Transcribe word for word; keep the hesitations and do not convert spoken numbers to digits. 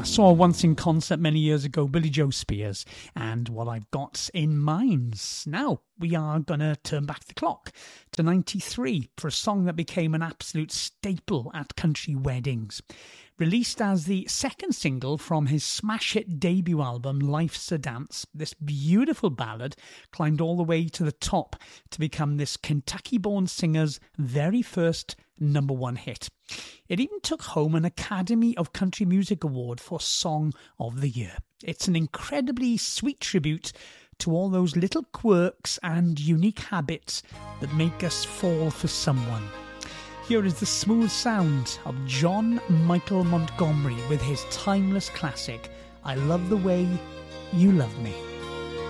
saw once in concert many years ago, Billy Joe Spears, and what I've got in mind. Now, we are going to turn back the clock to ninety-three for a song that became an absolute staple at country weddings. Released as the second single from his smash hit debut album, Life's a Dance, this beautiful ballad climbed all the way to the top to become this Kentucky-born singer's very first number one hit. It even took home an Academy of Country Music Award for Song of the Year. It's an incredibly sweet tribute to all those little quirks and unique habits that make us fall for someone. Here is the smooth sound of John Michael Montgomery with his timeless classic, I Love the Way You Love Me.